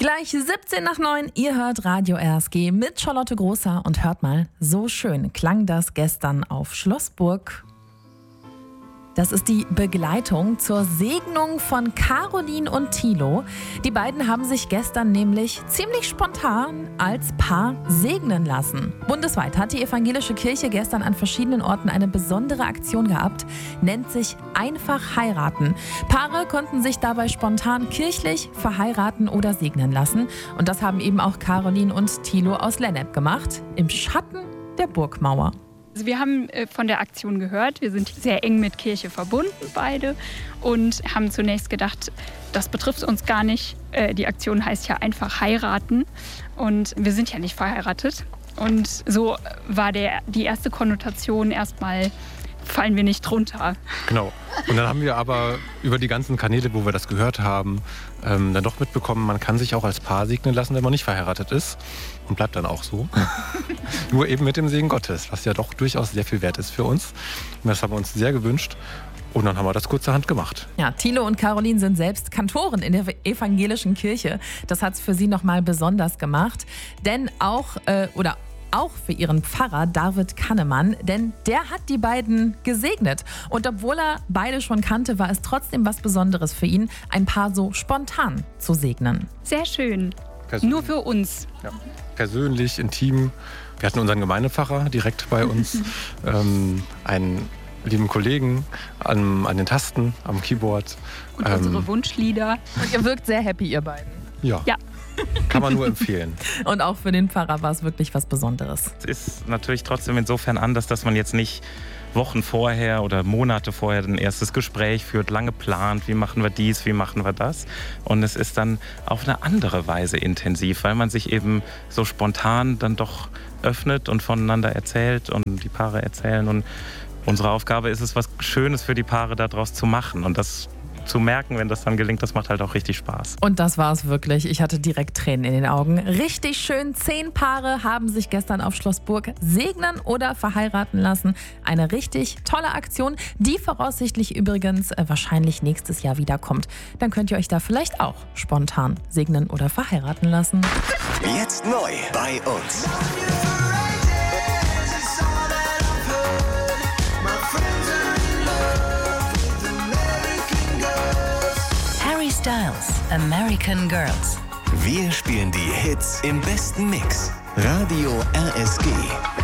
Gleich 7:17, ihr hört Radio RSG mit Charlotte Großer und hört mal, so schön klang das gestern auf Schlossburg. Das ist die Begleitung zur Segnung von Caroline und Thilo. Die beiden haben sich gestern nämlich ziemlich spontan als Paar segnen lassen. Bundesweit hat die evangelische Kirche gestern an verschiedenen Orten eine besondere Aktion gehabt, nennt sich Einfach heiraten. Paare konnten sich dabei spontan kirchlich verheiraten oder segnen lassen. Und das haben eben auch Caroline und Thilo aus Lennep gemacht, im Schatten der Burgmauer. Also wir haben von der Aktion gehört, wir sind sehr eng mit Kirche verbunden beide und haben zunächst gedacht, das betrifft uns gar nicht. Die Aktion heißt ja einfach heiraten und wir sind ja nicht verheiratet. Und so war die erste Konnotation erstmal, fallen wir nicht drunter. Genau. Und dann haben wir aber über die ganzen Kanäle, wo wir das gehört haben, dann doch mitbekommen, man kann sich auch als Paar segnen lassen, wenn man nicht verheiratet ist. Und bleibt dann auch so. Nur eben mit dem Segen Gottes, was ja doch durchaus sehr viel wert ist für uns. Und das haben wir uns sehr gewünscht. Und dann haben wir das kurzerhand gemacht. Ja, Thilo und Caroline sind selbst Kantoren in der evangelischen Kirche. Das hat es für sie nochmal besonders gemacht. Denn auch für ihren Pfarrer David Kannemann, denn der hat die beiden gesegnet. Und obwohl er beide schon kannte, war es trotzdem was Besonderes für ihn, ein Paar so spontan zu segnen. Sehr schön. Nur für uns. Ja. Persönlich, intim. Wir hatten unseren Gemeindepfarrer direkt bei uns, einen lieben Kollegen an den Tasten, am Keyboard. Und unsere Wunschlieder. Und ihr wirkt sehr happy, ihr beiden. Ja. Kann man nur empfehlen. Und auch für den Pfarrer war es wirklich was Besonderes. Es ist natürlich trotzdem insofern anders, dass man jetzt nicht Wochen vorher oder Monate vorher ein erstes Gespräch führt, lange plant, wie machen wir dies, wie machen wir das. Und es ist dann auf eine andere Weise intensiv, weil man sich eben so spontan dann doch öffnet und voneinander erzählt und die Paare erzählen. Und unsere Aufgabe ist es, was Schönes für die Paare daraus zu machen. Und das zu merken, wenn das dann gelingt, das macht halt auch richtig Spaß. Und das war es wirklich. Ich hatte direkt Tränen in den Augen. Richtig schön. 10 Paare haben sich gestern auf Schlossburg segnen oder verheiraten lassen. Eine richtig tolle Aktion, die voraussichtlich übrigens wahrscheinlich nächstes Jahr wiederkommt. Dann könnt ihr euch da vielleicht auch spontan segnen oder verheiraten lassen. Jetzt neu bei uns. Harry Styles, American Girls. Wir spielen die Hits im besten Mix. Radio RSG.